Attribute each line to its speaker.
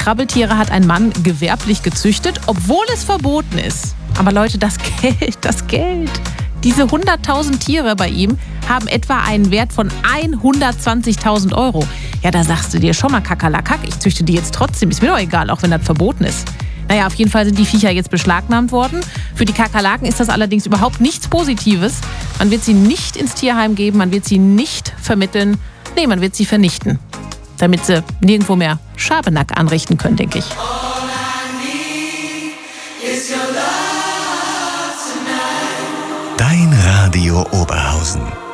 Speaker 1: Krabbeltiere hat ein Mann gewerblich gezüchtet, obwohl es verboten ist. Aber Leute, das Geld. Diese 100.000 Tiere bei ihm haben etwa einen Wert von 120.000 Euro. Ja, da sagst du dir schon mal Kakerlakak, ich züchte die jetzt trotzdem. Ist mir doch egal, auch wenn das verboten ist. Naja, auf jeden Fall sind die Viecher jetzt beschlagnahmt worden. Für die Kakerlaken ist das allerdings überhaupt nichts Positives. Man wird sie nicht ins Tierheim geben, man wird sie nicht vermitteln. Nee, man wird sie vernichten. Damit sie nirgendwo mehr Schabernack anrichten können, denke ich.
Speaker 2: Dein Radio Oberhausen.